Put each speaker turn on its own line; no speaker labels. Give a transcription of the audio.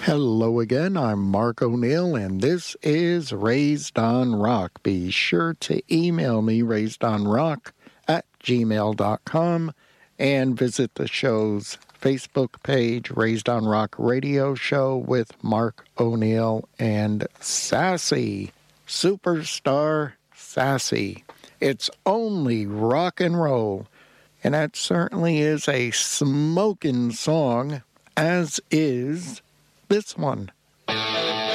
Hello again, I'm Mark O'Neill, and this is Raised on Rock. Be sure to email me, raisedonrock@gmail.com, and visit the show's Facebook page, Raised on Rock Radio Show with Mark O'Neill and Sassy, Superstar Sassy. It's only rock and roll, and that certainly is a smoking song, as is this one.